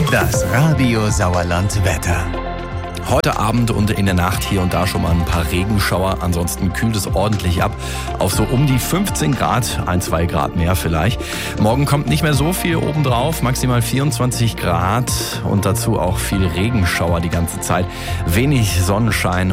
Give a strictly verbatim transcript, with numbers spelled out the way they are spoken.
Das Radio Sauerland Wetter. Heute Abend und in der Nacht hier und da schon mal ein paar Regenschauer. Ansonsten kühlt es ordentlich ab auf so um die fünfzehn Grad, ein, zwei Grad mehr vielleicht. Morgen kommt nicht mehr so viel obendrauf, maximal vierundzwanzig Grad und dazu auch viel Regenschauer die ganze Zeit. Wenig Sonnenschein.